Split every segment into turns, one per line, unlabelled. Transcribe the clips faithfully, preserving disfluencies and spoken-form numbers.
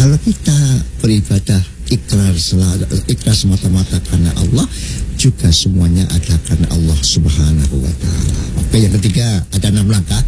Kalau kita beribadah ikhlas selalu, ikhlas semata-mata karena Allah, juga semuanya adalah karena Allah Subhanahu wa taala. Oke, yang ketiga ada enam langkah.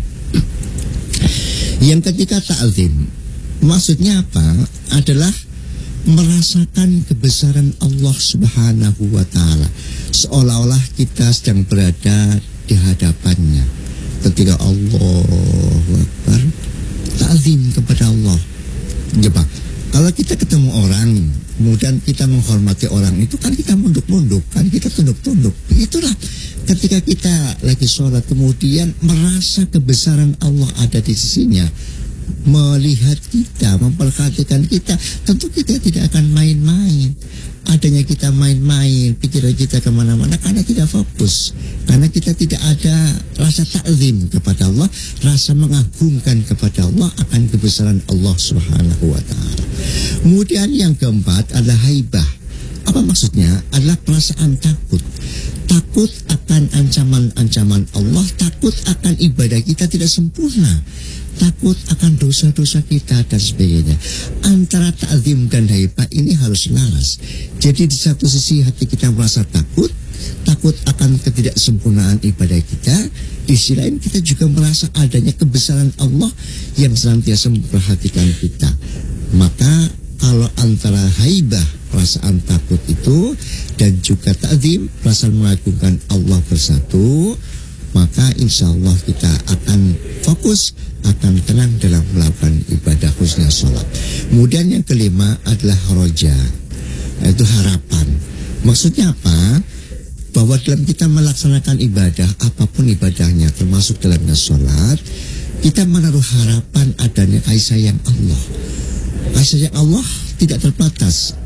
Yang ketiga ta'zim. Maksudnya apa? Adalah merasakan kebesaran Allah Subhanahu wa taala. Seolah-olah kita sedang berada di hadapannya. Ketika Allahu Akbar, ta'zim kepada Allah. Coba, kalau kita ketemu orang, kemudian kita menghormati orang itu, kan kita munduk-munduk, kan kita tunduk-tunduk. Itulah ketika kita lagi sholat, kemudian merasa kebesaran Allah ada di sisinya, melihat kita, memperhatikan kita, tentu kita tidak akan main-main. Adanya kita main-main, pikiran kita kemana-mana karena tidak fokus, karena kita tidak ada rasa ta'zim kepada Allah, rasa mengagungkan kepada Allah akan kebesaran Allah Subhanahu wa taala. Kemudian yang keempat adalah haibah. Apa maksudnya? Adalah perasaan takut. Takut akan ancaman-ancaman Allah, takut akan ibadah kita tidak sempurna, takut akan dosa-dosa kita dan sebagainya. Antara ta'zim dan haibah ini harus laras. Jadi di satu sisi hati kita merasa takut, takut akan ketidaksempurnaan ibadah kita. Di sisi lain kita juga merasa adanya kebesaran Allah yang senantiasa memperhatikan kita. Maka kalau antara haibah, perasaan takut itu, dan juga ta'zim, perasaan mengagungkan Allah bersatu, maka insya Allah kita akan fokus, akan tenang dalam melakukan ibadah khususnya sholat. Kemudian yang kelima adalah roja, yaitu harapan. Maksudnya apa? Bahwa dalam kita melaksanakan ibadah, apapun ibadahnya, termasuk dalamnya sholat, kita menaruh harapan adanya kasih sayang Allah. Kasih sayang Allah tidak terbatas.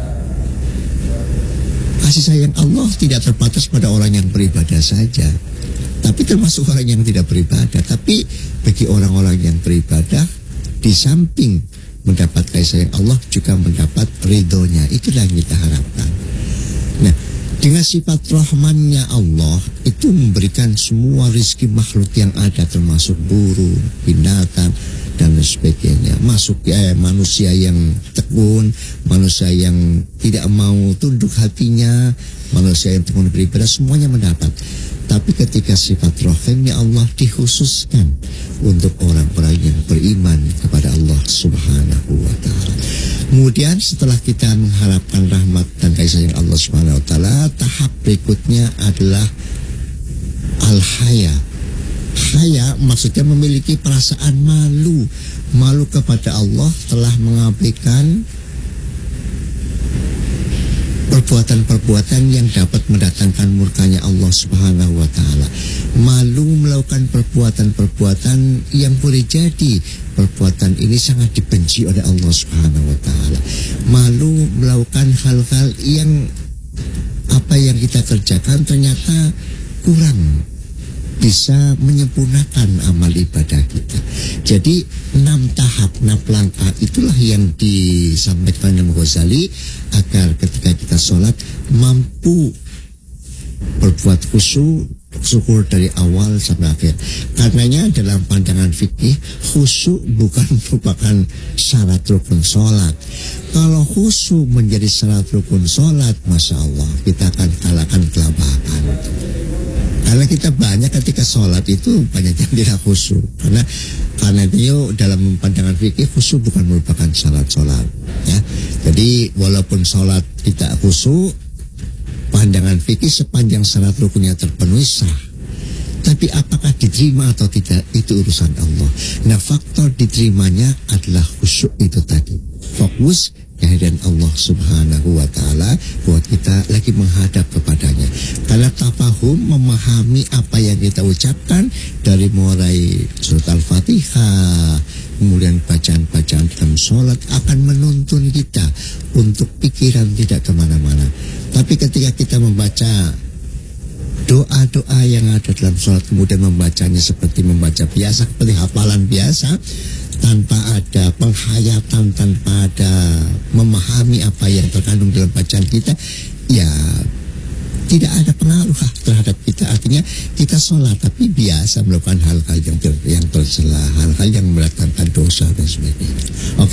Kasih sayang Allah tidak terbatas pada orang yang beribadah saja, tapi termasuk orang yang tidak beribadah. Tapi bagi orang-orang yang beribadah, di samping mendapat kasih sayang Allah, juga mendapat ridhonya. Itulah yang kita harapkan. Nah, dengan sifat rahmannya Allah itu memberikan semua rizki makhluk yang ada, termasuk burung, binatang, dan sebagainya. Masuk ya, manusia yang tekun, manusia yang tidak mau tunduk hatinya, manusia yang tekun beribadah, semuanya mendapat. Tapi ketika sifat rahimnya Allah dikhususkan untuk orang-orang yang beriman kepada Allah Subhanahu wa taala. Kemudian setelah kita mengharapkan rahmat dan kasih sayang Allah Subhanahu wa taala, tahap berikutnya adalah al-haya. Haya maksudnya memiliki perasaan malu, malu kepada Allah telah mengabaikan perbuatan-perbuatan yang dapat mendatangkan murkanya Allah Subhanahu wa taala. Malu melakukan perbuatan-perbuatan yang boleh jadi perbuatan ini sangat dibenci oleh Allah Subhanahu wa taala. Malu melakukan hal-hal yang apa yang kita kerjakan ternyata kurang bisa menyempurnakan amal ibadah kita. Jadi enam tahap, enam langkah itulah yang disampaikan Imam Ghazali agar ketika kita sholat mampu berbuat khusyuk, syukur dari awal sampai akhir. Karenanya dalam pandangan fikih, khusyuk bukan merupakan syarat rukun sholat. Kalau khusyuk menjadi syarat rukun sholat, masya Allah, kita akan kalahkan kelabakan. Karena kita banyak ketika sholat itu banyak yang tidak khusyuk. Karena karena itu dalam pandangan fikih khusyuk bukan merupakan syarat sholat. Ya, jadi walaupun sholat tidak khusyuk, pandangan fikih sepanjang syarat rukunnya terpenuhi sah. Tapi apakah diterima atau tidak, itu urusan Allah. Nah, faktor diterimanya adalah khusyuk itu tadi. Fokus kehadiran Allah Subhanahu wa taala buat kita lagi menghadap kepadanya. Karena tafahum, memahami apa yang kita ucapkan dari mulai surat Al-Fatihah, kemudian bacaan-bacaan dalam sholat akan menuntun kita untuk pikiran tidak kemana-mana. Tapi ketika kita membaca doa-doa yang ada dalam sholat, kemudian membacanya seperti membaca biasa, seperti hafalan biasa, tanpa ada penghayatan, tanpa ada memahami apa yang terkandung dalam bacaan kita, ya tidak ada pengaruh terhadap kita. Artinya kita sholat tapi biasa melakukan hal-hal yang ter, yang tercela, hal-hal yang mendatangkan dosa dan sebagainya. Oke.